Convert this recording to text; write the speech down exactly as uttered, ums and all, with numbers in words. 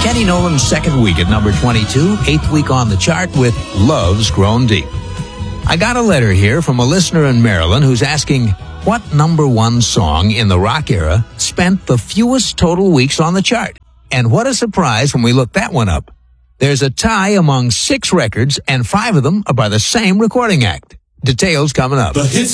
Kenny Nolan's second week at number twenty-two, eighth week on the chart with Love's Grown Deep. I got a letter here from a listener in Maryland who's asking, what number one song in the rock era spent the fewest total weeks on the chart? And what a surprise when we looked that one up. There's a tie among six records, and five of them are by the same recording act. Details coming up. The hits